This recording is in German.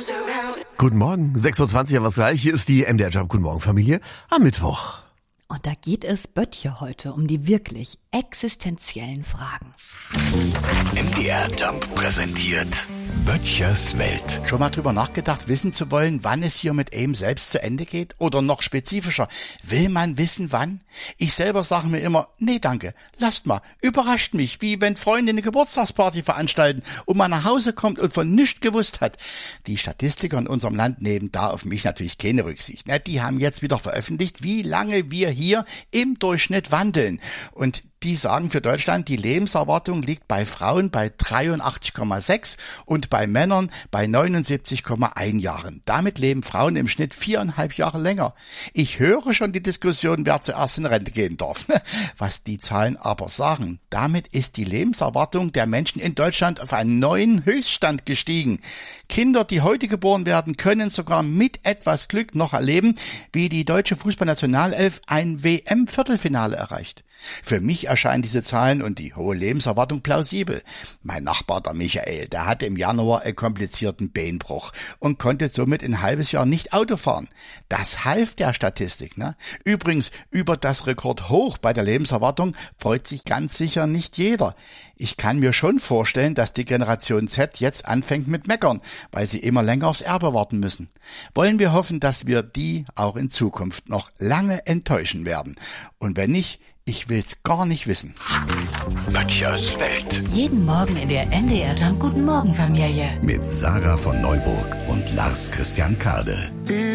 Guten Morgen, 6.20 Uhr, was gleich. Hier ist die MDR Jump. Guten Morgen, Familie, am Mittwoch. Und da geht es Böttcher heute um die wirklich existenziellen Fragen. MDR Jump präsentiert Böttchers Welt. Schon mal drüber nachgedacht, wissen zu wollen, wann es hier mit AIM selbst zu Ende geht? Oder noch spezifischer, will man wissen, wann? Ich selber sage mir immer, nee danke, lasst mal, überrascht mich, wie wenn Freunde eine Geburtstagsparty veranstalten und man nach Hause kommt und von nichts gewusst hat. Die Statistiker in unserem Land nehmen da auf mich natürlich keine Rücksicht. Die haben jetzt wieder veröffentlicht, wie lange wir hier im Durchschnitt wandeln. Und die sagen für Deutschland, die Lebenserwartung liegt bei Frauen bei 83,6 und bei Männern bei 79,1 Jahren. Damit leben Frauen im Schnitt 4,5 Jahre länger. Ich höre schon die Diskussion, wer zuerst in Rente gehen darf. Was die Zahlen aber sagen, damit ist die Lebenserwartung der Menschen in Deutschland auf einen neuen Höchststand gestiegen. Kinder, die heute geboren werden, können sogar mit etwas Glück noch erleben, wie die deutsche Fußballnationalelf ein WM-Viertelfinale erreicht. Für mich erscheinen diese Zahlen und die hohe Lebenserwartung plausibel. Mein Nachbar, der Michael, der hatte im Januar einen komplizierten Beinbruch und konnte somit ein halbes Jahr nicht Auto fahren. Das half der Statistik, ne? Übrigens, über das Rekordhoch bei der Lebenserwartung freut sich ganz sicher nicht jeder. Ich kann mir schon vorstellen, dass die Generation Z jetzt anfängt mit Meckern, weil sie immer länger aufs Erbe warten müssen. Wollen wir hoffen, dass wir die auch in Zukunft noch lange enttäuschen werden. Und wenn nicht, ich will's gar nicht wissen. Böttchers Welt. Jeden Morgen in der MDR Jump Guten Morgen Familie. Mit Sarah von Neuburg und Lars Christian Kade.